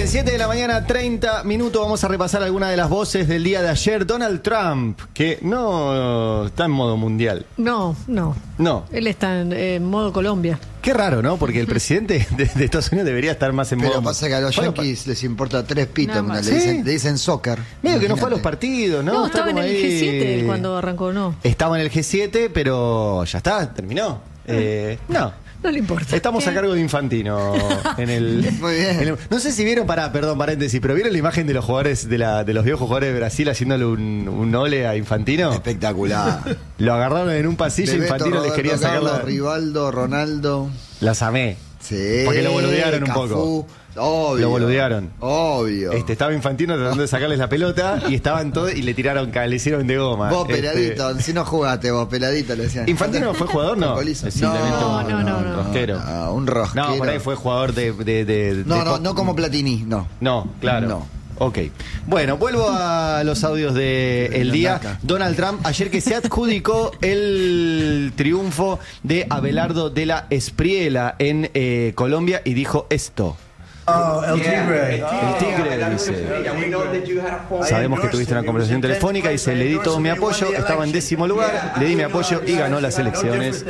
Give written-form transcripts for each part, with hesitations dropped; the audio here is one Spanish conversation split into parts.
Bien, 7 de la mañana, 30 minutos. Vamos a repasar algunas de las voces del día de ayer. Donald Trump, que no está en modo mundial. No. Él está en modo Colombia. Qué raro, ¿no? Porque el presidente de Estados Unidos debería estar más en modo... Pero pasa que a los yanquis les importa tres pitos, Nada más. le dicen soccer. Medio que no fue a los partidos, ¿no? No, Está estaba en como el ahí. G7 él cuando arrancó, ¿no? Estaba en el G7, pero ya está, terminó. No le importa. Estamos a cargo de Infantino en el... Muy bien. no sé si vieron, perdón, paréntesis, pero ¿vieron la imagen de los jugadores, de los viejos jugadores de Brasil haciéndole un ole a Infantino? Espectacular. Lo agarraron en un pasillo, Bebeto, Infantino les quería Roberto sacar Carlos, Rivaldo, Ronaldo. Las amé. Sí. Porque lo boludearon un Cafú, poco. Obvio. Lo boludearon. Obvio. Estaba Infantino tratando de sacarles la pelota y estaban todos y le hicieron de goma. Vos peladito, si no jugaste vos peladito, le decían. ¿Infantino fue jugador? No. Es simplemente un rosquero. No, un rosquero. No, por ahí fue jugador No como Platini, no. No, claro. No. Ok. Bueno, vuelvo a los audios del día. Donald Trump, ayer que se adjudicó el triunfo de Abelardo de la Espriella en Colombia y dijo esto. El tigre. El tigre, dice. Sabemos que tuviste una conversación telefónica, dice, le di todo mi apoyo, estaba en 10º lugar, le di mi apoyo y ganó las elecciones.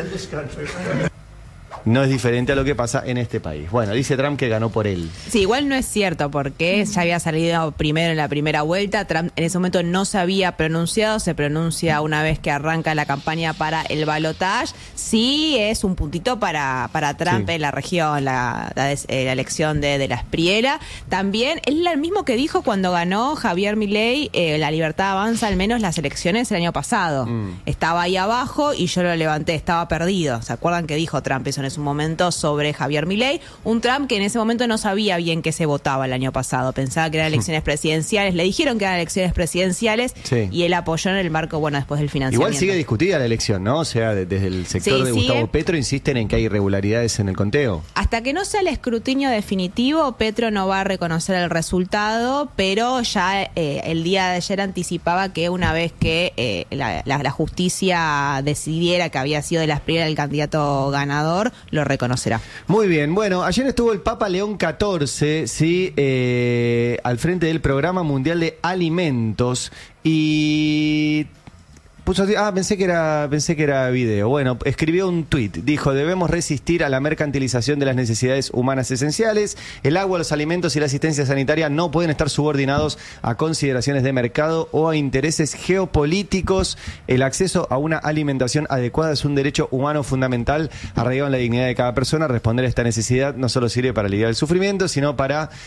No es diferente a lo que pasa en este país. Bueno, dice Trump que ganó por él. Sí, igual no es cierto, porque ya había salido primero en la primera vuelta. Trump en ese momento no se había pronunciado, se pronuncia una vez que arranca la campaña para el balotaje. Sí, es un puntito para Trump, sí, en la región, la elección de la Espriella. También es lo mismo que dijo cuando ganó Javier Milei, La Libertad Avanza, al menos las elecciones el año pasado. Estaba ahí abajo y yo lo levanté, estaba perdido. ¿Se acuerdan que dijo Trump eso en ese momento sobre Javier Milei? Un Trump que en ese momento no sabía bien qué se votaba el año pasado, pensaba que eran elecciones presidenciales, le dijeron que eran elecciones presidenciales, sí, y él apoyó en el marco, bueno, después del financiamiento. Igual sigue discutida la elección, ¿no? O sea, desde el sector de Gustavo Petro insisten en que hay irregularidades en el conteo. Hasta que no sea el escrutinio definitivo, Petro no va a reconocer el resultado, pero ya el día de ayer anticipaba que una vez que la justicia decidiera que había sido de la Espriella el candidato ganador, lo reconocerá. Muy bien, bueno, ayer estuvo el Papa León XIV, sí, al frente del Programa Mundial de Alimentos y... pensé que era video. Bueno, escribió un tuit. Dijo, debemos resistir a la mercantilización de las necesidades humanas esenciales. El agua, los alimentos y la asistencia sanitaria no pueden estar subordinados a consideraciones de mercado o a intereses geopolíticos. El acceso a una alimentación adecuada es un derecho humano fundamental arraigado en la dignidad de cada persona. Responder a esta necesidad no solo sirve para aliviar el sufrimiento, sino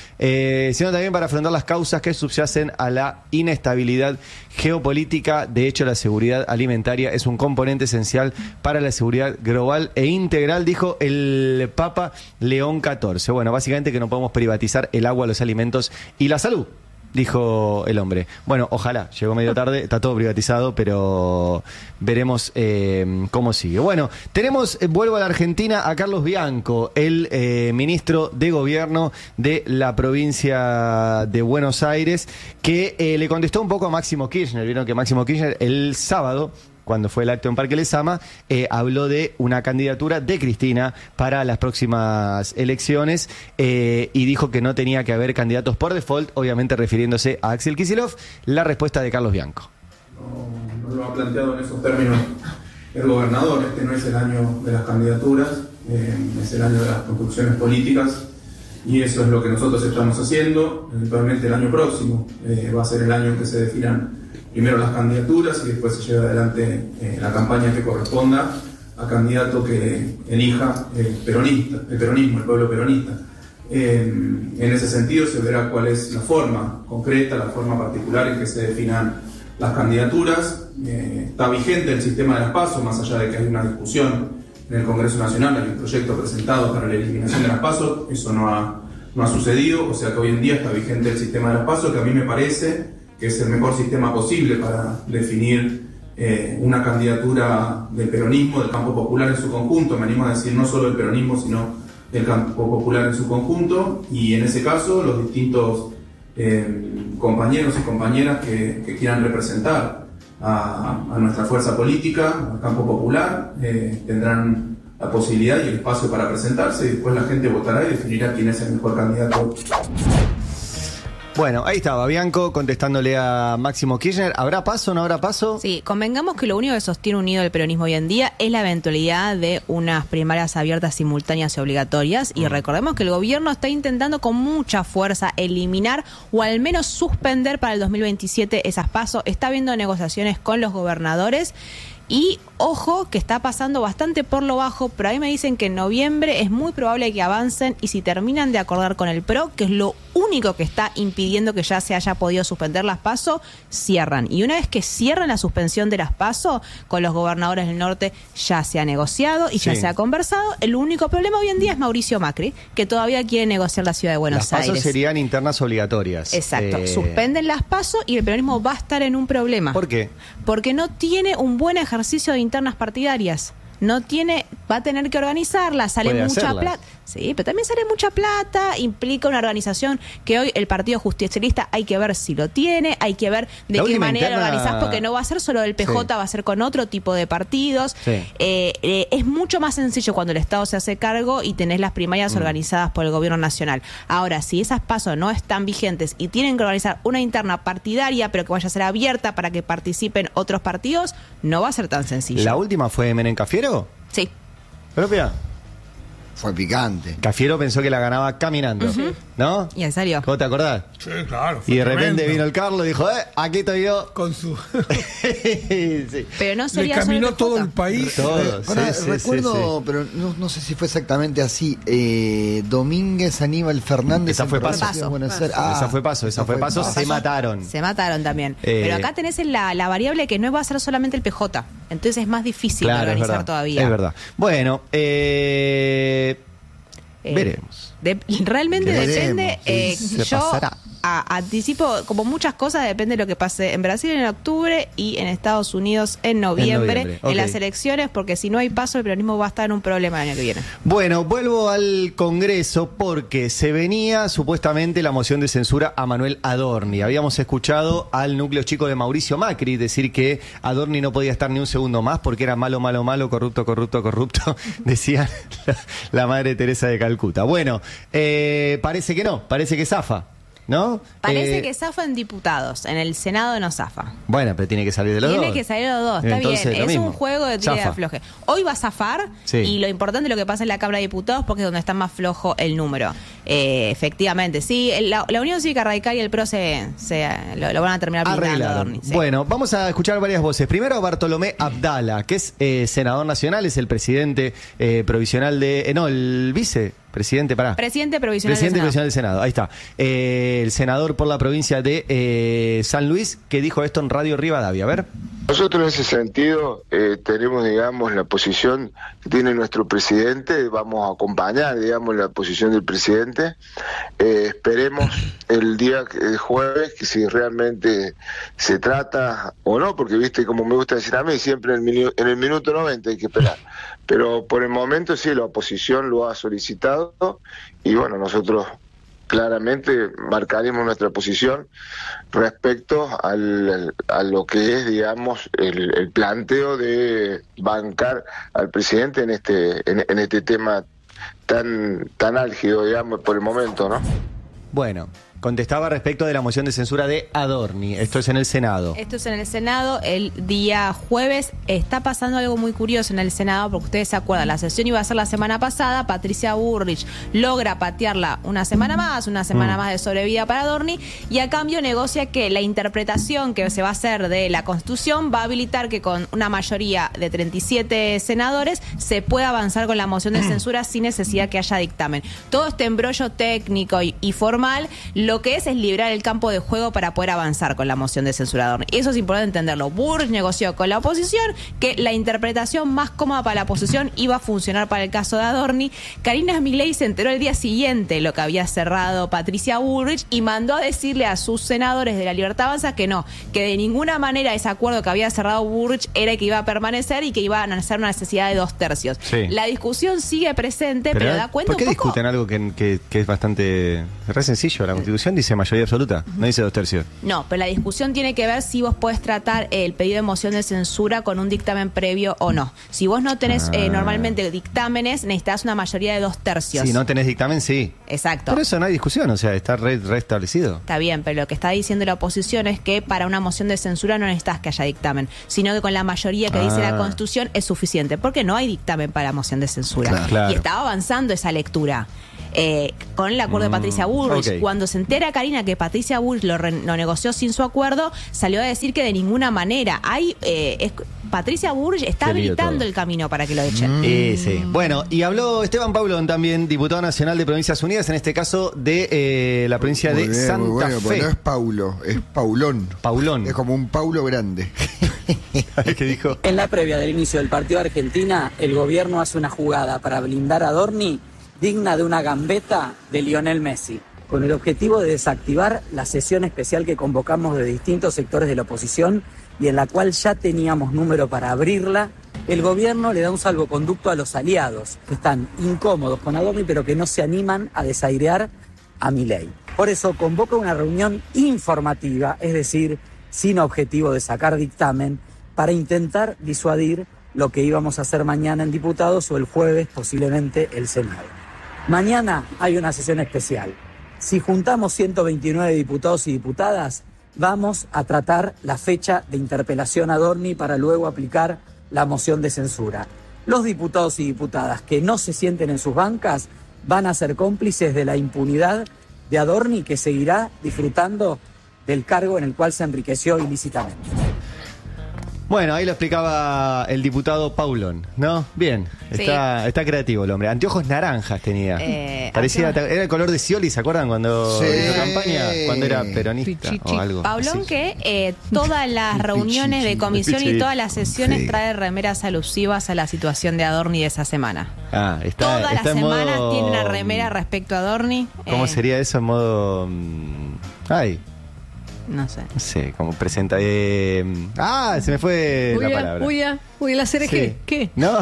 también para afrontar las causas que subyacen a la inestabilidad geopolítica. De hecho, la seguridad alimentaria es un componente esencial para la seguridad global e integral, dijo el Papa León XIV. Bueno, básicamente que no podemos privatizar el agua, los alimentos y la salud, dijo el hombre. Bueno, ojalá, llegó medio tarde, está todo privatizado, pero veremos cómo sigue. Bueno, vuelvo a la Argentina, a Carlos Bianco, el ministro de Gobierno de la provincia de Buenos Aires, que le contestó un poco a Máximo Kirchner. Vieron que Máximo Kirchner el sábado, cuando fue el acto en Parque Lezama, habló de una candidatura de Cristina para las próximas elecciones y dijo que no tenía que haber candidatos por default, obviamente refiriéndose a Axel Kicillof. La respuesta de Carlos Bianco. No lo ha planteado en esos términos el gobernador. Este no es el año de las candidaturas, es el año de las construcciones políticas y eso es lo que nosotros estamos haciendo. Eventualmente el año próximo va a ser el año en que se definan primero las candidaturas y después se lleva adelante la campaña que corresponda a candidato que elija el peronismo, el pueblo peronista. En ese sentido se verá cuál es la forma concreta, la forma particular en que se definan las candidaturas. Está vigente el sistema de las PASO, más allá de que hay una discusión en el Congreso Nacional, hay un proyecto presentado para la eliminación de las PASO, eso no ha sucedido, o sea que hoy en día está vigente el sistema de las PASO, que a mí me parece que es el mejor sistema posible para definir una candidatura del peronismo, del campo popular en su conjunto. Me animo a decir no solo del peronismo, sino del campo popular en su conjunto, y en ese caso los distintos compañeros y compañeras que quieran representar a nuestra fuerza política, al campo popular, tendrán la posibilidad y el espacio para presentarse, y después la gente votará y definirá quién es el mejor candidato. Bueno, ahí estaba Bianco contestándole a Máximo Kirchner. ¿Habrá paso o no habrá paso? Sí, convengamos que lo único que sostiene unido el peronismo hoy en día es la eventualidad de unas primarias abiertas, simultáneas y obligatorias. Y recordemos que el gobierno está intentando con mucha fuerza eliminar o al menos suspender para el 2027 esas pasos. Está habiendo negociaciones con los gobernadores. Y ojo que está pasando bastante por lo bajo, pero ahí me dicen que en noviembre es muy probable que avancen y si terminan de acordar con el PRO, que es lo único que está impidiendo que ya se haya podido suspender las PASO, cierran. Y una vez que cierran la suspensión de las PASO, con los gobernadores del norte ya se ha negociado y ya se ha conversado. El único problema hoy en día es Mauricio Macri, que todavía quiere negociar la ciudad de Buenos Aires. Las PASO serían internas obligatorias. Exacto. Suspenden las PASO y el peronismo va a estar en un problema. ¿Por qué? Porque no tiene un buen ejercicio de internas partidarias. No tiene, va a tener que organizarla, sale mucha plata. Sí, pero también sale mucha plata, implica una organización que hoy el Partido Justicialista hay que ver si lo tiene, hay que ver de qué manera lo organizás, porque no va a ser solo del PJ, va a ser con otro tipo de partidos. Es mucho más sencillo cuando el Estado se hace cargo y tenés las primarias organizadas por el gobierno nacional. Ahora, si esas pasos no están vigentes y tienen que organizar una interna partidaria, pero que vaya a ser abierta para que participen otros partidos, no va a ser tan sencillo. ¿La última fue Menem Cafiero? Sí. ¿Propia? Fue picante. Cafiero pensó que la ganaba caminando, ¿no? Y ahí salió. ¿Cómo te acordás? Sí, claro. Y de repente vino el Carlos y dijo, aquí estoy yo. Con su... sí. Pero no sería Le caminó solo todo el país. Todo, recuerdo, pero no sé si fue exactamente así. Domínguez, Aníbal Fernández. Esa fue paso. Esa fue paso. Se mataron. Se mataron también. Pero acá tenés la variable que no va a ser solamente el PJ. Entonces es más difícil de organizar todavía. Es verdad. Bueno, veremos. Realmente depende. Yo anticipo, como muchas cosas, depende de lo que pase en Brasil en octubre y en Estados Unidos en noviembre. En las elecciones, porque si no hay paso, el peronismo va a estar en un problema el año que viene. Bueno, vuelvo al Congreso porque se venía supuestamente la moción de censura a Manuel Adorni. Habíamos escuchado al núcleo chico de Mauricio Macri decir que Adorni no podía estar ni un segundo más porque era malo, corrupto, decía la madre Teresa de Calcuta. Bueno, parece que no, parece que zafa, ¿no? Parece que zafa en diputados, en el Senado no zafa. Bueno, pero tiene que salir de los dos. Tiene que salir de los dos, está entonces, bien. Es un juego de tira y afloje. Hoy va a zafar y lo importante es lo que pasa en la Cámara de Diputados porque es donde está más flojo el número. Efectivamente, sí, la Unión Cívica Radical y el PRO lo van a terminar blindando. Adorni, sí. Bueno, vamos a escuchar varias voces. Primero, Bartolomé Abdala, que es senador nacional, es el presidente provisional de... el vicepresidente, Presidente provisional del Senado, ahí está. El senador por la provincia de San Luis, que dijo esto en Radio Rivadavia. A ver. Nosotros en ese sentido tenemos, digamos, la posición que tiene nuestro presidente, vamos a acompañar, digamos, la posición del presidente. Esperemos el día jueves que si realmente se trata o no, porque viste, como me gusta decir a mí, siempre en el minuto 90 hay que esperar. Pero por el momento sí, la oposición lo ha solicitado y bueno, nosotros claramente marcaremos nuestra posición respecto a lo que es, digamos, el planteo de bancar al presidente en este tema tan álgido, digamos, por el momento, ¿no? Bueno, contestaba respecto de la moción de censura de Adorni. Esto es en el Senado. Esto es en el Senado. El día jueves está pasando algo muy curioso en el Senado, porque ustedes se acuerdan, la sesión iba a ser la semana pasada. Patricia Bullrich logra patearla una semana más de sobrevida para Adorni, y a cambio negocia que la interpretación que se va a hacer de la Constitución va a habilitar que con una mayoría de 37 senadores se pueda avanzar con la moción de censura sin necesidad que haya dictamen. Todo este embrollo técnico y formal lo que es liberar el campo de juego para poder avanzar con la moción de censura de Adorni. Eso es importante entenderlo. Bullrich negoció con la oposición que la interpretación más cómoda para la oposición iba a funcionar para el caso de Adorni. Karina Milei se enteró el día siguiente lo que había cerrado Patricia Bullrich y mandó a decirle a sus senadores de la Libertad Avanza que no, que de ninguna manera ese acuerdo que había cerrado Bullrich era que iba a permanecer y que iba a nacer una necesidad de 2/3. Sí. La discusión sigue presente, pero da cuenta ¿por qué un poco... discuten algo que es bastante... Es re sencillo la Constitución? Constitución dice mayoría absoluta, no dice 2/3. No, pero la discusión tiene que ver si vos podés tratar el pedido de moción de censura con un dictamen previo o no. Si vos no tenés normalmente dictámenes, necesitas una mayoría de 2/3. Si no tenés dictamen, sí. Exacto. Por eso no hay discusión, o sea, está restablecido. Está bien, pero lo que está diciendo la oposición es que para una moción de censura no necesitas que haya dictamen, sino que con la mayoría que dice la Constitución es suficiente, porque no hay dictamen para moción de censura. Claro. Y estaba avanzando esa lectura. Con el acuerdo de Patricia Bullrich. Okay. Cuando se entera Karina que Patricia Bullrich lo negoció sin su acuerdo, salió a decir que de ninguna manera Patricia Bullrich está habilitando el camino para que lo echen. Sí. Bueno, y habló Esteban Paulón también, diputado nacional de Provincias Unidas, en este caso de la provincia de Santa Fe. Bueno, no es Paulo, es Paulón. Paulón. Es como un Paulo grande. ¿Qué dijo? En la previa del inicio del partido de Argentina, el gobierno hace una jugada para blindar a Adorni digna de una gambeta de Lionel Messi, con el objetivo de desactivar la sesión especial que convocamos de distintos sectores de la oposición y en la cual ya teníamos número para abrirla. El gobierno le da un salvoconducto a los aliados, que están incómodos con Adorni, pero que no se animan a desairear a Milei. Por eso convoca una reunión informativa, es decir, sin objetivo de sacar dictamen, para intentar disuadir lo que íbamos a hacer mañana en diputados o el jueves posiblemente el Senado. Mañana hay una sesión especial. Si juntamos 129 diputados y diputadas, vamos a tratar la fecha de interpelación a Adorni para luego aplicar la moción de censura. Los diputados y diputadas que no se sienten en sus bancas van a ser cómplices de la impunidad de Adorni, que seguirá disfrutando del cargo en el cual se enriqueció ilícitamente. Bueno, ahí lo explicaba el diputado Paulón, ¿no? Bien, está creativo el hombre. Anteojos naranjas tenía. Parecía, era el color de Scioli, ¿se acuerdan cuando hizo campaña? Cuando era peronista o algo. Paulón así. que todas las reuniones de comisión y todas las sesiones trae remeras alusivas a la situación de Adorni de esa semana. Todas las semanas tiene una remera respecto a Adorni. ¿Cómo sería eso en modo...? No sé. No sé, como presenta... se me fue la palabra. Uy, la CRG. Sí. ¿Qué? No.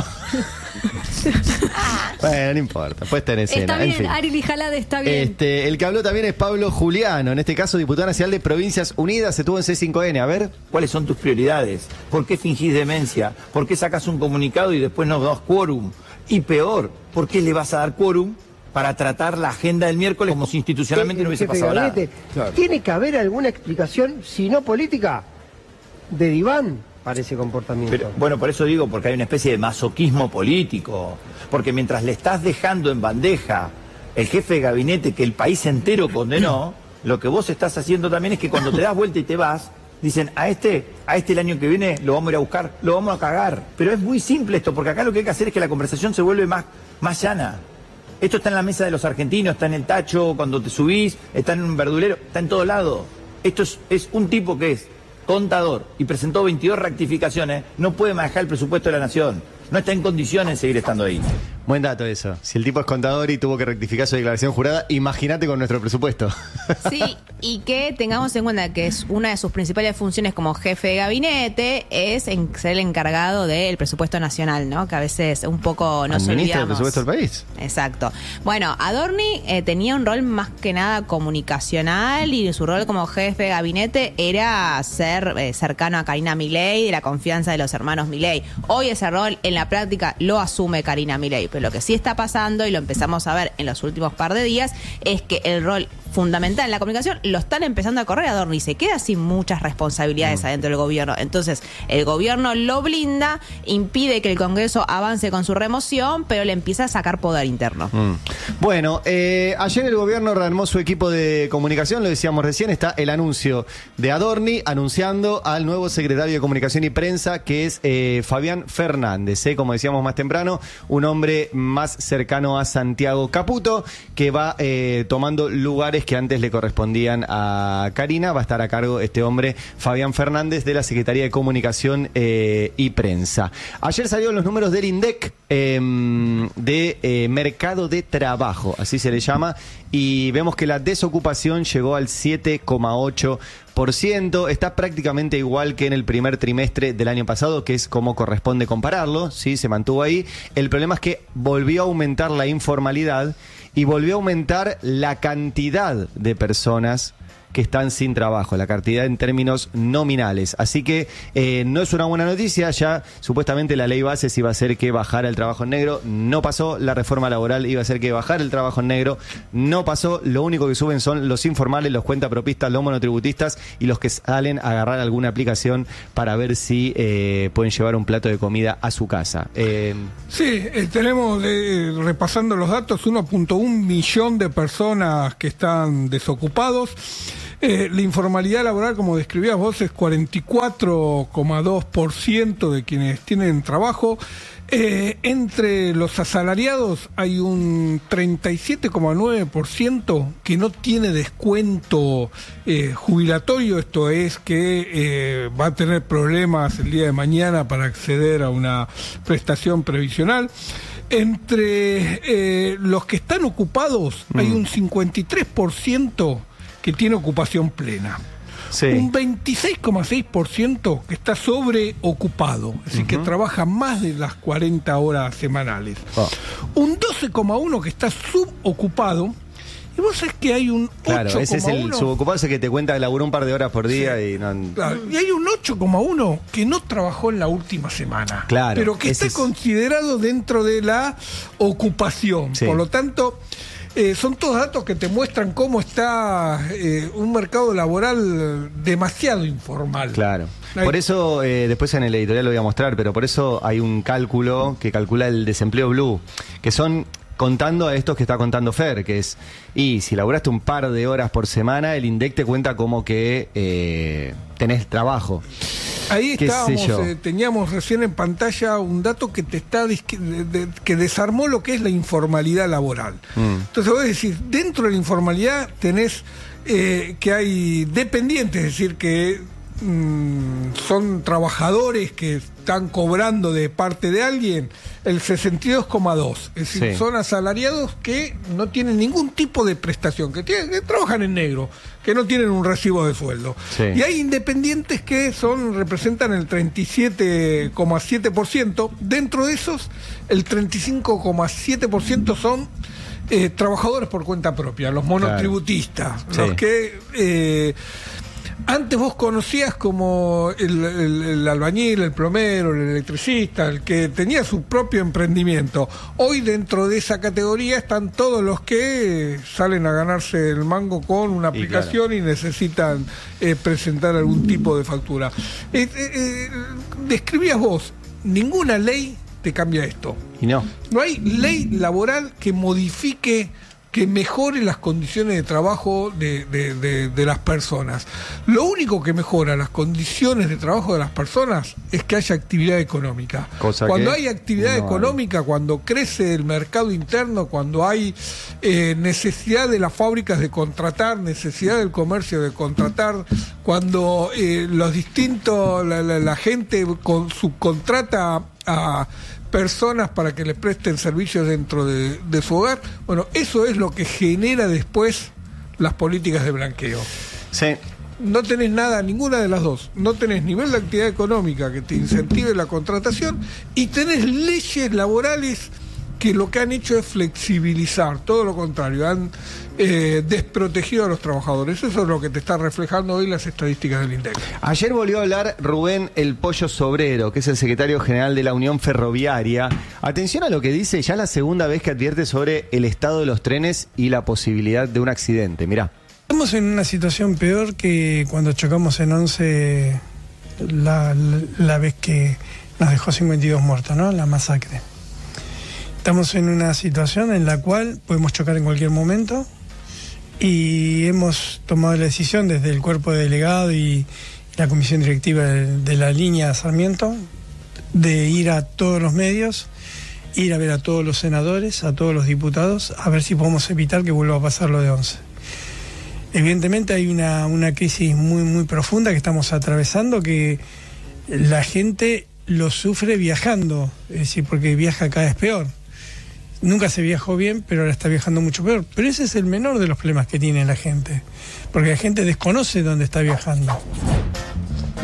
Bueno, no importa, puesta en escena. Está bien, en fin. Ari Jalade está bien. El que habló también es Pablo Juliano, en este caso diputado nacional de Provincias Unidas, estuvo en C5N. A ver. ¿Cuáles son tus prioridades? ¿Por qué fingís demencia? ¿Por qué sacas un comunicado y después no das quórum? Y peor, ¿por qué le vas a dar quórum para tratar la agenda del miércoles como si institucionalmente no hubiese pasado nada? Claro. Tiene que haber alguna explicación, si no política, de diván para ese comportamiento. Pero, bueno, por eso digo, porque hay una especie de masoquismo político. Porque mientras le estás dejando en bandeja el jefe de gabinete que el país entero condenó, lo que vos estás haciendo también es que cuando te das vuelta y te vas, dicen, a este el año que viene lo vamos a ir a buscar, lo vamos a cagar. Pero es muy simple esto, porque acá lo que hay que hacer es que la conversación se vuelve más llana. Esto está en la mesa de los argentinos, está en el tacho, cuando te subís, está en un verdulero, está en todo lado. Esto es un tipo que es contador y presentó 22 rectificaciones, no puede manejar el presupuesto de la nación. No está en condiciones de seguir estando ahí. Buen dato eso. Si el tipo es contador y tuvo que rectificar su declaración jurada, imagínate con nuestro presupuesto. Sí, y que tengamos en cuenta que es una de sus principales funciones como jefe de gabinete es ser el encargado del presupuesto nacional, ¿no? Que a veces un poco nos administra olvidamos. el presupuesto del país. Exacto. Bueno, Adorni tenía un rol más que nada comunicacional y su rol como jefe de gabinete era ser cercano a Karina Milei, de la confianza de los hermanos Milei. Hoy ese rol en la práctica lo asume Karina Milei. Pero lo que sí está pasando, y lo empezamos a ver en los últimos par de días, es que el rol fundamental en la comunicación lo están empezando a correr Adorni y se queda sin muchas responsabilidades adentro del gobierno. Entonces, el gobierno lo blinda, impide que el Congreso avance con su remoción, pero le empieza a sacar poder interno. Bueno, ayer el gobierno rearmó su equipo de comunicación, lo decíamos recién, está el anuncio de Adorni anunciando al nuevo secretario de Comunicación y Prensa, que es Fabián Fernández, como decíamos más temprano, un hombre más cercano a Santiago Caputo, que va tomando lugares que antes le correspondían a Karina. Va a estar a cargo este hombre, Fabián Fernández, de la Secretaría de Comunicación y Prensa. Ayer salieron los números del INDEC de mercado de trabajo, así se le llama, y vemos que la desocupación llegó al 7,8%. Está prácticamente igual que en el primer trimestre del año pasado, que es como corresponde compararlo, ¿sí? Se mantuvo ahí. El problema es que volvió a aumentar la informalidad y volvió a aumentar la cantidad de personas que están sin trabajo, la cantidad en términos nominales. Así que no es una buena noticia. Ya supuestamente la ley base iba a hacer que bajara el trabajo en negro. No pasó. La reforma laboral iba a hacer que bajara el trabajo en negro. No pasó. Lo único que suben son los informales, los cuentapropistas, los monotributistas y los que salen a agarrar alguna aplicación para ver si pueden llevar un plato de comida a su casa. Sí, tenemos, repasando los datos, 1.1 millón de personas que están desocupados. La informalidad laboral, como describías vos, es 44,2% de quienes tienen trabajo. Entre los asalariados hay un 37,9% que no tiene descuento jubilatorio. Esto es que va a tener problemas el día de mañana para acceder a una prestación previsional. Entre los que están ocupados hay un 53% que tiene ocupación plena. Sí. Un 26,6% que está sobreocupado, es decir, que trabaja más de las 40 horas semanales. Un 12,1% que está subocupado. Y vos sabés que hay un 8,1%. Claro, ese es el subocupado, ese que te cuenta que laburó un par de horas por día. Sí. Claro, y hay un 8,1% que no trabajó en la última semana. Claro, pero que está considerado dentro de la ocupación. Sí. Por lo tanto, son todos datos que te muestran cómo está un mercado laboral demasiado informal. Claro. Por eso, después en el editorial lo voy a mostrar, pero por eso hay un cálculo que calcula el desempleo blue, que son contando a estos que está contando Fer, que es, y si laburaste un par de horas por semana, el INDEC te cuenta como que tenés trabajo. Ahí estábamos, teníamos recién en pantalla un dato que te está que desarmó lo que es la informalidad laboral. Entonces vos decís, dentro de la informalidad tenés que hay dependientes, es decir, que son trabajadores que están cobrando de parte de alguien, el 62,2%. Es decir, sí, son asalariados que no tienen ningún tipo de prestación, que trabajan en negro, que no tienen un recibo de sueldo. Sí. Y hay independientes que representan el 37,7%. Dentro de esos, el 35,7% son trabajadores por cuenta propia, los monotributistas, claro, los que antes vos conocías como el albañil, el plomero, el electricista, el que tenía su propio emprendimiento. Hoy dentro de esa categoría están todos los que salen a ganarse el mango con una aplicación y necesitan presentar algún tipo de factura. Describías vos, ninguna ley te cambia esto. Y no. No hay ley laboral que modifique, que mejore las condiciones de trabajo de las personas. Lo único que mejora las condiciones de trabajo de las personas es que haya actividad económica. Cuando hay actividad económica, cuando crece el mercado interno, cuando hay necesidad de las fábricas de contratar, necesidad del comercio de contratar, cuando los distintos, la gente subcontrata a personas para que le presten servicios dentro de su hogar. Bueno, eso es lo que genera después las políticas de blanqueo. Sí. No tenés nada, ninguna de las dos. No tenés nivel de actividad económica que te incentive la contratación y tenés leyes laborales que lo que han hecho es flexibilizar, todo lo contrario, han desprotegido a los trabajadores. Eso es lo que te está reflejando hoy las estadísticas del INDEC. Ayer volvió a hablar Rubén El Pollo Sobrero, que es el secretario general de la Unión Ferroviaria. Atención a lo que dice, ya la segunda vez que advierte sobre el estado de los trenes y la posibilidad de un accidente. Mirá. Estamos en una situación peor que cuando chocamos en 11 la vez que nos dejó 52 muertos, ¿no? La masacre. Estamos en una situación en la cual podemos chocar en cualquier momento y hemos tomado la decisión desde el cuerpo de delegado y la comisión directiva de la línea Sarmiento de ir a todos los medios, ir a ver a todos los senadores, a todos los diputados, a ver si podemos evitar que vuelva a pasar lo de 11. Evidentemente hay una crisis muy, muy profunda que estamos atravesando, que la gente lo sufre viajando, es decir, porque viaja cada vez peor. Nunca se viajó bien, pero ahora está viajando mucho peor. Pero ese es el menor de los problemas que tiene la gente, porque la gente desconoce dónde está viajando.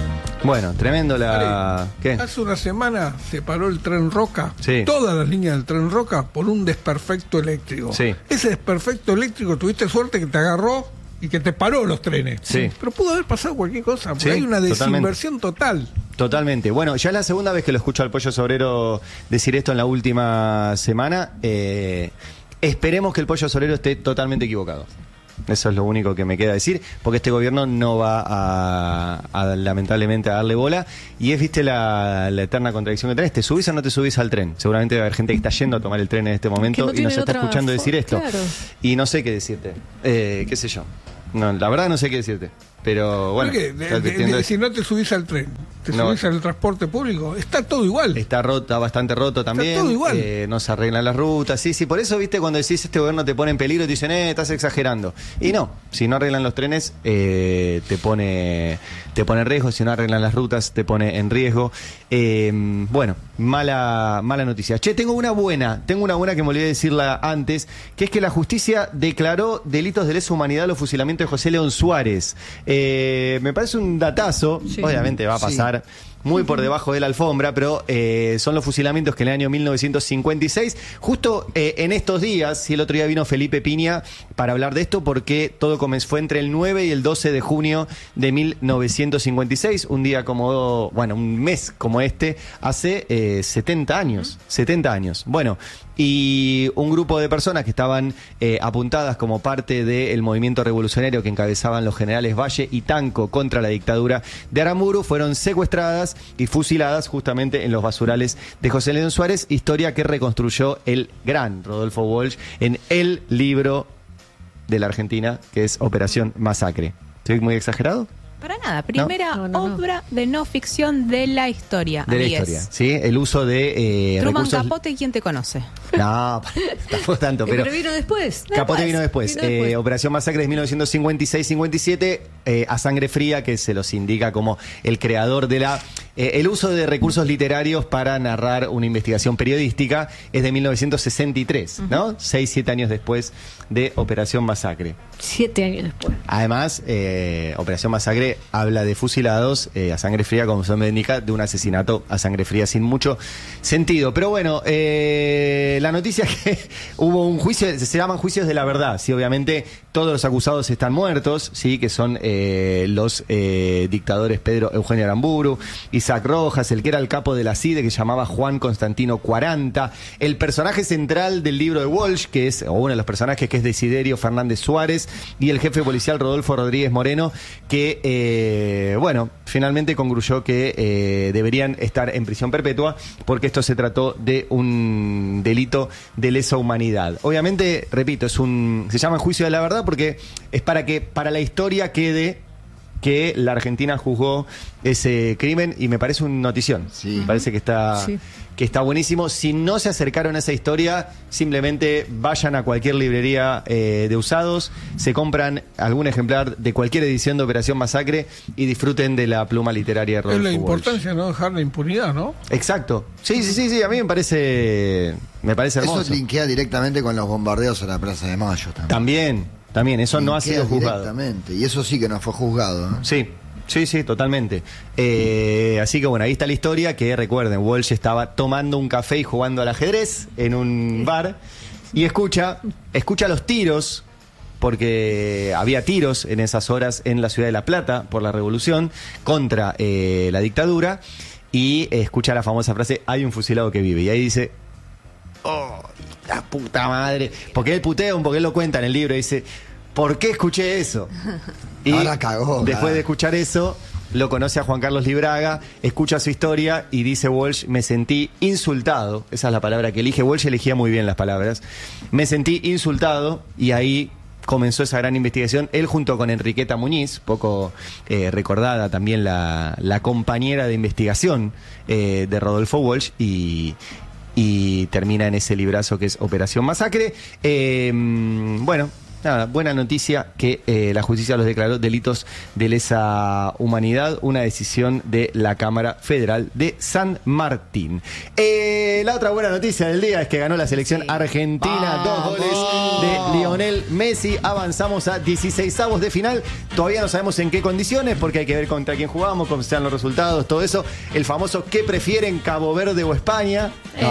Bueno, tremendo la... ¿Qué? Hace una semana se paró el tren Roca, sí. Todas las líneas del tren Roca, por un desperfecto eléctrico. Sí. Ese desperfecto eléctrico tuviste suerte que te agarró y que te paró los trenes. Sí. Pero pudo haber pasado cualquier cosa, porque Sí, hay una desinversión totalmente. total. Totalmente. Bueno, ya es la segunda vez que lo escucho al Pollo Sobrero decir esto en la última semana. Esperemos que el Pollo Sobrero esté totalmente equivocado. Eso es lo único que me queda decir, porque este gobierno no va a lamentablemente a darle bola. Y es, viste, la eterna contradicción que tenés. ¿Te subís o no te subís al tren? Seguramente va a haber gente que está yendo a tomar el tren en este momento y nos está escuchando decir esto. Claro. Y no sé qué decirte. ¿Qué sé yo? No, la verdad no sé qué decirte. Pero bueno, si no te subís al tren, te subís al transporte público, está todo igual. Está bastante roto también. Está todo igual. No se arreglan las rutas. Sí, por eso, viste, cuando decís este gobierno te pone en peligro, te dicen, estás exagerando. Y no, si no arreglan los trenes, te pone en riesgo. Si no arreglan las rutas, te pone en riesgo. Bueno, mala noticia. Che, tengo una buena que me olvidé decirla antes, que es que la justicia declaró delitos de lesa humanidad los fusilamientos de José León Suárez. Me parece un datazo, sí. Obviamente va a pasar muy por debajo de la alfombra, pero son los fusilamientos que en el año 1956, justo en estos días, y el otro día vino Felipe Piña para hablar de esto, porque todo fue entre el 9 y el 12 de junio de 1956, un mes como este, hace 70 años. Bueno, y un grupo de personas que estaban apuntadas como parte del movimiento revolucionario que encabezaban los generales Valle y Tanco contra la dictadura de Aramburu fueron secuestradas y fusiladas justamente en los basurales de José León Suárez, historia que reconstruyó el gran Rodolfo Walsh en el libro de la Argentina, que es Operación Masacre. ¿Estoy muy exagerado? Para nada, primera obra de no ficción de la historia. De la historia, ¿sí? El uso de Truman recursos... Capote, ¿quién te conoce? No, tampoco tanto, pero... Pero vino después. Capote vino después. Operación Masacre de 1956-57, a sangre fría, que se los indica como el creador de el uso de recursos literarios para narrar una investigación periodística, es de 1963, ¿no? 6-7 años después de Operación Masacre. 7 años después. Además, Operación Masacre habla de fusilados a sangre fría, como se me indica, de un asesinato a sangre fría sin mucho sentido. Pero bueno, la noticia es que hubo un juicio, se llaman juicios de la verdad. Sí, obviamente todos los acusados están muertos, sí, que son los dictadores Pedro Eugenio Aramburu, Isaac Rojas, el que era el capo de la CIDE, que se llamaba Juan Constantino 40, el personaje central del libro de Walsh, que es, o uno de los personajes, que es Desiderio Fernández Suárez, y el jefe policial Rodolfo Rodríguez Moreno, que, finalmente concluyó que deberían estar en prisión perpetua, porque esto se trató de un delito de lesa humanidad. Obviamente, repito, se llama juicio de la verdad porque es para que para la historia quede que la Argentina juzgó ese crimen, y me parece una notición. Sí. Me parece que está buenísimo. Si no se acercaron a esa historia, simplemente vayan a cualquier librería de usados, se compran algún ejemplar de cualquier edición de Operación Masacre y disfruten de la pluma literaria de Rodolfo Es la Walsh. Importancia, no dejar la impunidad, ¿no? Exacto. Sí, a mí me parece hermoso. Eso linkea directamente con los bombardeos a la Plaza de Mayo También, eso no ha sido juzgado. Directamente, y eso sí que no fue juzgado, ¿no? Sí, totalmente. Así que bueno, ahí está la historia, que recuerden, Walsh estaba tomando un café y jugando al ajedrez en un bar, y escucha los tiros, porque había tiros en esas horas en la ciudad de La Plata por la revolución contra la dictadura, y escucha la famosa frase, hay un fusilado que vive, y ahí dice... ¡Oh, la puta madre! Porque él putea, porque él lo cuenta en el libro, dice, ¿por qué escuché eso? Y ahora cagó. Después de escuchar eso, lo conoce a Juan Carlos Libraga, escucha su historia y dice Walsh, me sentí insultado. Esa es la palabra que elige. Walsh elegía muy bien las palabras. Me sentí insultado, y ahí comenzó esa gran investigación. Él junto con Enriqueta Muñiz, poco recordada también la compañera de investigación de Rodolfo Walsh, y termina en ese librazo que es Operación Masacre. Nada, buena noticia que la justicia los declaró delitos de lesa humanidad, una decisión de la Cámara Federal de San Martín. La otra buena noticia del día es que ganó la selección argentina, 2 goles de Lionel Messi, avanzamos a 16avos de final, todavía no sabemos en qué condiciones, porque hay que ver contra quién jugamos, cómo sean los resultados, todo eso, el famoso ¿qué prefieren, Cabo Verde o España?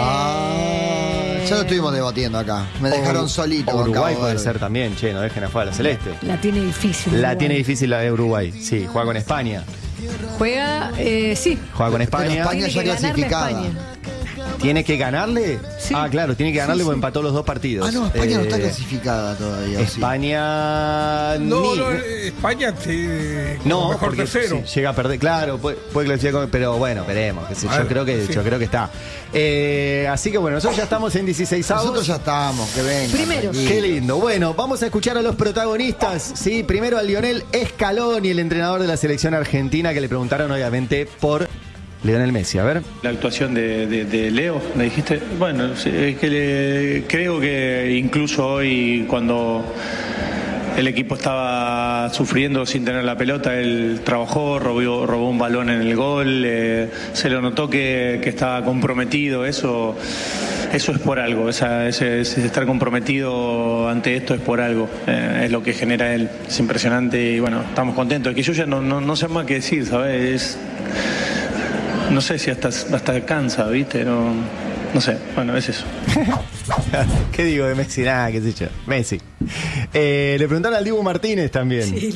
Ya lo estuvimos debatiendo acá. Me dejaron solito. Uruguay puede ser también, che, no dejen afuera la celeste. La tiene difícil. La tiene difícil la de Uruguay. Sí, juega con España. Juega, sí. Juega con España. Pero España ya clasificada. ¿Tiene que ganarle? Sí. Ah, claro, tiene que ganarle porque empató los 2 partidos. Ah, no, España no está clasificada todavía. España... España no, mejor porque tercero. Llega a perder, claro, puede clasificar, pero bueno, veremos. Yo creo que está. Así que bueno, nosotros ya estamos en 16avos. Nosotros ya estamos, que venga. Primero. Qué lindo. Bueno, vamos a escuchar a los protagonistas. Sí, primero a Lionel Scaloni, el entrenador de la selección argentina, que le preguntaron obviamente por Lionel Messi. A ver. La actuación de Leo, ¿me dijiste? Bueno, es que creo que incluso hoy cuando el equipo estaba sufriendo sin tener la pelota, él trabajó, robó un balón en el gol, se lo notó que estaba comprometido, eso es por algo, ese estar comprometido ante esto es por algo, es lo que genera él, es impresionante y bueno, estamos contentos, es que yo ya no sé más qué decir, ¿sabes? No sé si hasta cansa, ¿viste? No sé, bueno, es eso. ¿Qué digo de Messi? Nada, qué sé yo. Messi. Le preguntaron al Dibu Martínez también. Sí,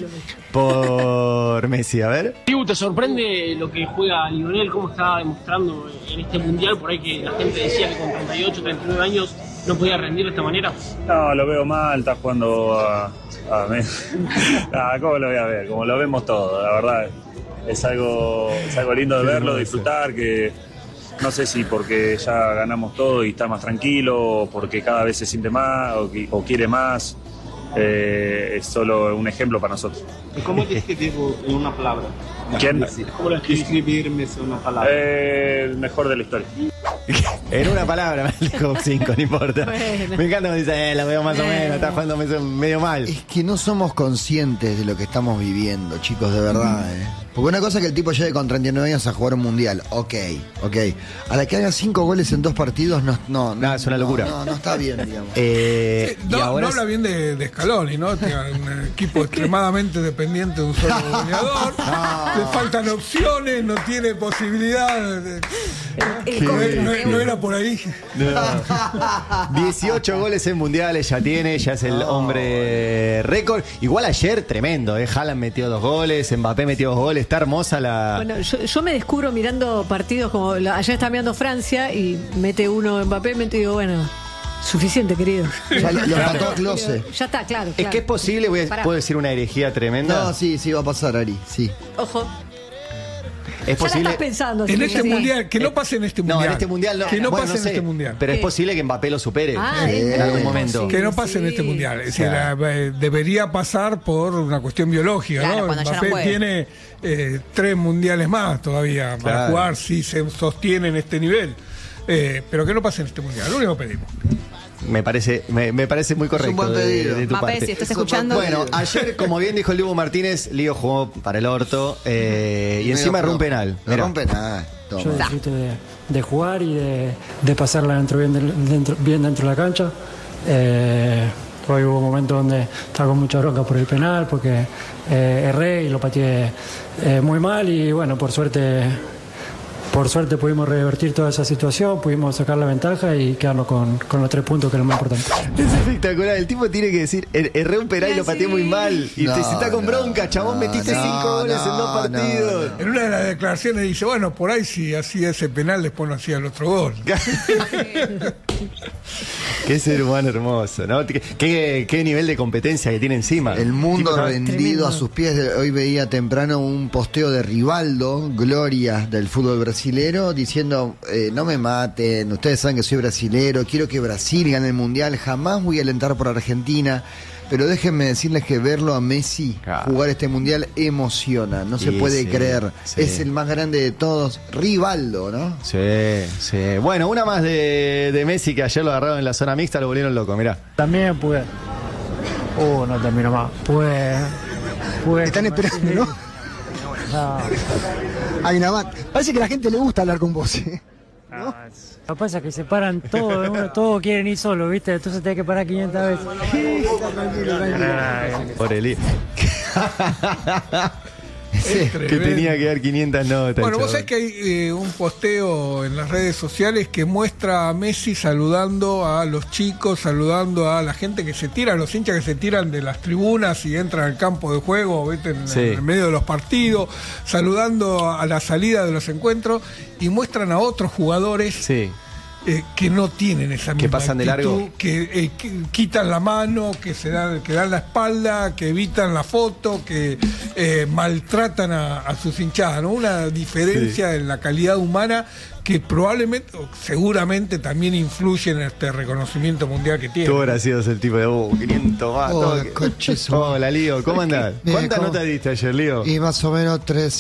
por Messi, a ver. Dibu, ¿te sorprende lo que juega Lionel? ¿Cómo está demostrando en este mundial? Por ahí que la gente decía que con 38, 39 años no podía rendir de esta manera. No, lo veo mal, está jugando a Messi. ¿Cómo lo voy a ver? Como lo vemos todos, la verdad. Es algo lindo de verlo, disfrutar, que no sé si porque ya ganamos todo y está más tranquilo, o porque cada vez se siente más o quiere más, es solo un ejemplo para nosotros. ¿Cómo describirlo en una palabra? ¿Quién? ¿Cómo describirme en una palabra? El mejor de la historia. En una palabra, me dijo 5, no importa. Bueno. Me encanta cuando dice, la veo más o menos, está jugando medio mal. Es que no somos conscientes de lo que estamos viviendo, chicos, de verdad, Porque una cosa es que el tipo llegue con 39 años a jugar un mundial, ok. A la que haga 5 goles en 2 partidos, no, es una locura. No está bien, digamos. No habla bien de Scaloni, ¿no? Tiene un equipo extremadamente dependiente de un solo goleador. Le faltan opciones, no tiene posibilidad. No era por ahí. No. 18 goles en mundiales ya tiene, ya es el hombre récord. Igual ayer, tremendo, Haaland metió 2 goles, Mbappé metió 2 goles, está hermosa la... Bueno, yo me descubro mirando partidos como... Ayer está mirando Francia y mete uno Mbappé, y digo, bueno... Suficiente, querido. Ya lo mató a Klose. Ya está, claro. Es que es posible, puedo decir una herejía tremenda. No, sí, va a pasar, Ari, sí. Ojo. Es posible. Ya la estás pensando. En este mundial, que no pase en este mundial. No, en este mundial no. Que no bueno, pase en este mundial. Pero es posible que Mbappé lo supere en algún momento. Que no pase en este mundial. Es decir, debería pasar por una cuestión biológica, claro, ¿no? Mbappé tiene 3 mundiales más todavía para jugar si se sostiene en este nivel. Pero que no pase en este mundial. Lo único que pedimos. Me parece muy correcto. Es un buen pedido. De tu parte. Si estás escuchando. Bueno, ayer, como bien dijo el Dibu Martínez, Lío jugó para el orto y encima erró un penal. Erró un penal. Yo disfruto de jugar y de pasarla bien dentro de la cancha. Hoy hubo momentos donde estaba con mucha bronca por el penal porque erré y lo pateé muy mal y bueno, por suerte pudimos revertir toda esa situación, pudimos sacar la ventaja y quedarnos con los 3 puntos, que es lo más importante. Es espectacular, el tipo tiene que decir, erré un penal y lo pateé muy mal. Y se está con bronca, chabón, metiste 5 goles en 2 partidos. En una de las declaraciones dice, bueno, por ahí si hacía ese penal, después no hacía el otro gol. Qué ser humano hermoso, ¿no? Qué nivel de competencia que tiene encima. El mundo rendido tremendo. A sus pies. Hoy veía temprano un posteo de Rivaldo, gloria del fútbol brasilero, diciendo, no me maten, ustedes saben que soy brasilero, quiero que Brasil gane el mundial, jamás voy a alentar por Argentina. Pero déjenme decirles que verlo a Messi jugar este mundial emociona, no se puede creer. Es el más grande de todos, Rivaldo, ¿no? Sí. Bueno, una más de Messi, que ayer lo agarraron en la zona mixta, lo volvieron loco, mirá. También pude No termino más. Pues están esperando, ¿no? No. Hay una banda. Parece que a la gente le gusta hablar con vos, ¿eh? ¿No? Lo que pasa es que se paran todos, todos quieren ir solos, ¿viste? Entonces tenés que parar 500 veces. Tranquilo. Por el que tenía que dar 500 notas. Bueno, vos sabés que hay un posteo en las redes sociales que muestra a Messi saludando a los chicos, saludando a la gente que se tira, a los hinchas que se tiran de las tribunas y entran al campo de juego, ¿viste? En medio de los partidos, saludando a la salida de los encuentros, y muestran a otros jugadores que no tienen esa misma que pasan de actitud, largo, que quitan la mano, que dan la espalda, que evitan la foto, que maltratan a sus hinchadas, ¿no? Una diferencia en la calidad humana que probablemente, seguramente también influye en este reconocimiento mundial que tiene. Todo gracioso el tipo de 500 más. Hola, Lío, ¿cómo andás? ¿Cuántas notas diste ayer, Lío? Y más o menos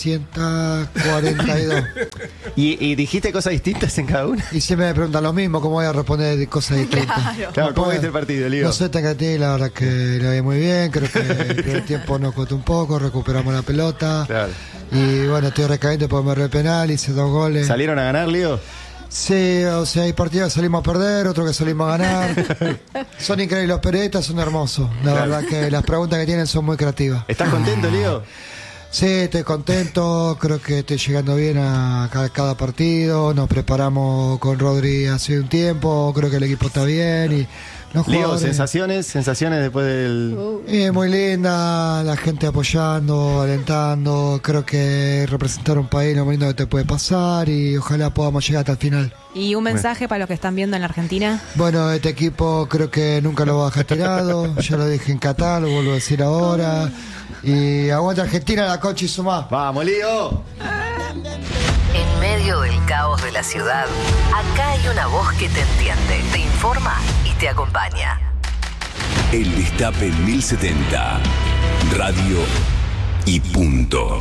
342. ¿Y dijiste cosas distintas en cada una? Y siempre me preguntan lo mismo, ¿cómo voy a responder de cosas distintas? Claro, ¿cómo viste el partido, Lío? No sé, la verdad que le vi muy bien, creo que el primer tiempo nos costó un poco, recuperamos la pelota. Claro. Y bueno, estoy recaliente porque me erré el penal, hice 2 goles. ¿Salieron a ganar, Lío? Sí, o sea, hay partidos que salimos a perder, otros que salimos a ganar. Son increíbles, los periodistas son hermosos. La verdad que las preguntas que tienen son muy creativas. ¿Estás contento, Lío? Sí, estoy contento, creo que estoy llegando bien a cada partido, nos preparamos con Rodri hace un tiempo, creo que el equipo está bien y los Lío, jugadores... sensaciones después del... muy linda, la gente apoyando, alentando, creo que representar un país lo más lindo que te puede pasar y ojalá podamos llegar hasta el final. ¿Y un mensaje para los que están viendo en la Argentina? Bueno, este equipo creo que nunca lo va a dejar tirado, ya lo dije en Qatar, lo vuelvo a decir ahora. Y aguanta Argentina, la concha y sumá. ¡Vamos, Lío! En medio del caos de la ciudad, acá hay una voz que te entiende, te informa y te acompaña. El Destape 1070. Radio y punto.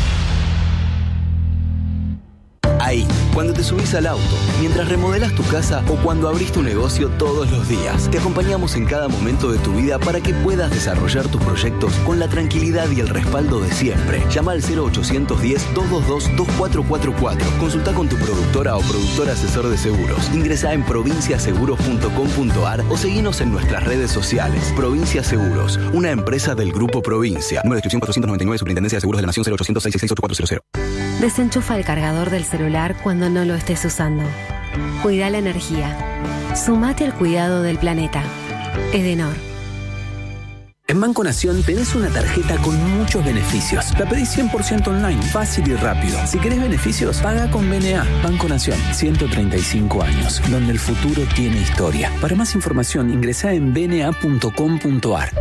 Ahí, cuando te subís al auto, mientras remodelas tu casa o cuando abrís tu negocio todos los días. Te acompañamos en cada momento de tu vida para que puedas desarrollar tus proyectos con la tranquilidad y el respaldo de siempre. Llama al 0810-222-2444. Consulta con tu productora o productor asesor de seguros. Ingresá en provinciaseguros.com.ar o seguinos en nuestras redes sociales. Provincia Seguros, una empresa del Grupo Provincia. Número de inscripción 499, Superintendencia de Seguros de la Nación, 0800-666-8400. Desenchufa el cargador del celular cuando no lo estés usando. Cuida la energía. Sumate al cuidado del planeta. Edenor. En Banco Nación tenés una tarjeta con muchos beneficios. La pedís 100% online, fácil y rápido. Si querés beneficios, paga con BNA. Banco Nación, 135 años, donde el futuro tiene historia. Para más información, ingresá en bna.com.ar.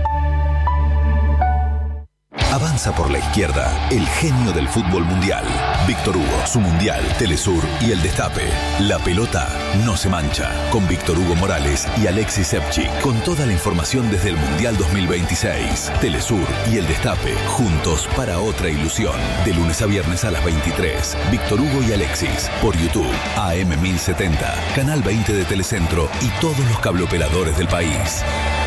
Avanza por la izquierda, el genio del fútbol mundial. Víctor Hugo, su mundial, Telesur y el Destape. La pelota no se mancha. Con Víctor Hugo Morales y Alexis Sepchik. Con toda la información desde el Mundial 2026. Telesur y el Destape, juntos para otra ilusión. De lunes a viernes a las 23. Víctor Hugo y Alexis. Por YouTube, AM 1070, Canal 20 de Telecentro y todos los cableoperadores del país.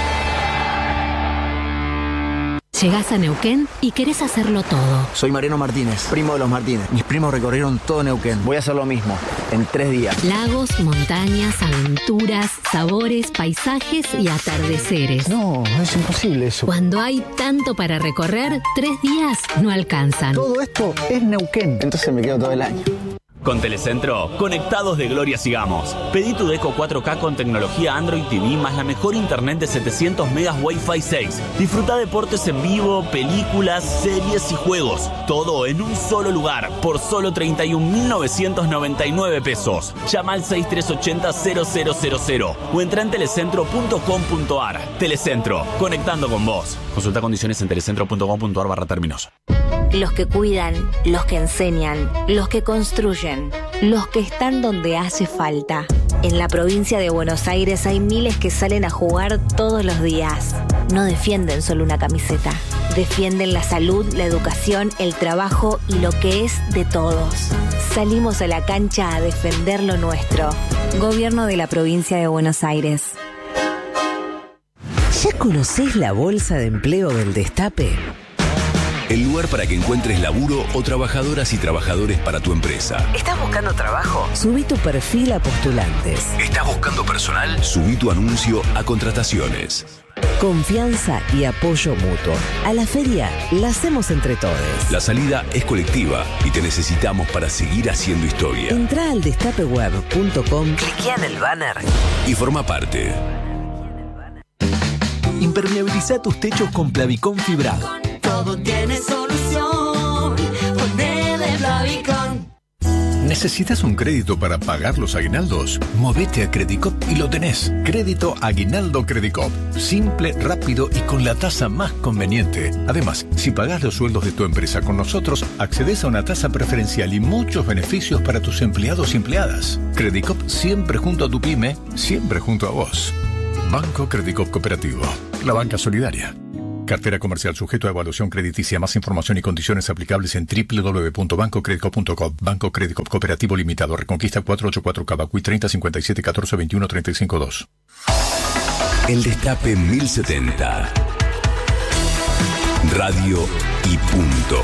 Llegás a Neuquén y querés hacerlo todo. Soy Mariano Martínez, primo de los Martínez. Mis primos recorrieron todo Neuquén. Voy a hacer lo mismo, en 3 días. Lagos, montañas, aventuras, sabores, paisajes y atardeceres. No, es imposible eso. Cuando hay tanto para recorrer, 3 días no alcanzan. Todo esto es Neuquén. Entonces me quedo todo el año. Con Telecentro, conectados de gloria sigamos. Pedí tu Deco 4K con tecnología Android TV más la mejor internet de 700 megas Wi-Fi 6. Disfruta deportes en vivo, películas, series y juegos. Todo en un solo lugar, por solo 31.999 pesos. Llama al 6380-0000 o entra en telecentro.com.ar. Telecentro, conectando con vos. Consulta condiciones en telecentro.com.ar/términos. Los que cuidan, los que enseñan, los que construyen, los que están donde hace falta. En la provincia de Buenos Aires hay miles que salen a jugar todos los días. No defienden solo una camiseta. Defienden la salud, la educación, el trabajo y lo que es de todos. Salimos a la cancha a defender lo nuestro. Gobierno de la provincia de Buenos Aires. ¿Ya conocés la bolsa de empleo del Destape? El lugar para que encuentres laburo o trabajadoras y trabajadores para tu empresa. ¿Estás buscando trabajo? Subí tu perfil a postulantes. ¿Estás buscando personal? Subí tu anuncio a contrataciones. Confianza y apoyo mutuo. A la feria la hacemos entre todos. La salida es colectiva y te necesitamos para seguir haciendo historia. Entrá al destapeweb.com, cliquea en el banner y forma parte. Impermeabiliza tus techos con Plavicón fibrado. Todo tiene solución. Poné de Plavicón. ¿Necesitas un crédito para pagar los aguinaldos? Movete a Credicop y lo tenés. Crédito Aguinaldo Credicop. Simple, rápido y con la tasa más conveniente. Además, si pagás los sueldos de tu empresa con nosotros, accedes a una tasa preferencial y muchos beneficios para tus empleados y empleadas. Credicop siempre junto a tu pyme, siempre junto a vos. Banco Credicop Cooperativo. La banca solidaria. Cartera comercial sujeto a evaluación crediticia. Más información y condiciones aplicables en www.bancocredicop.com. Banco Credicop Cooperativo Limitado. Reconquista 484 Cavacuy 30 57 14 21 35 2. El Destape 1070. Radio y punto.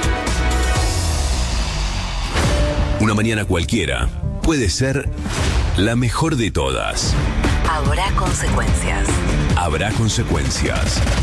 Una mañana cualquiera puede ser la mejor de todas. Habrá consecuencias. Habrá consecuencias.